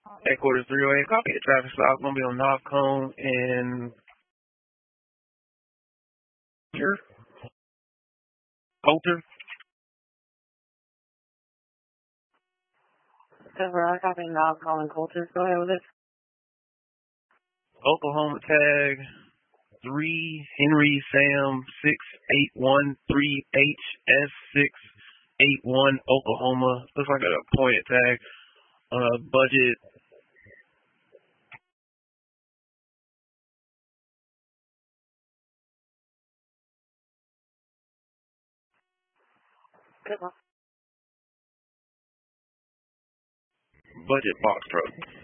Headquarters 308, copy. The traffic stop going to be on Knob Cone and Coulter. Silver, copy Knob Cone and Coulter. Go ahead with it. Oklahoma tag 3 Henry Sam 6813HS681 Oklahoma. Looks like a pointed tag. Budget. Good one. Budget box truck.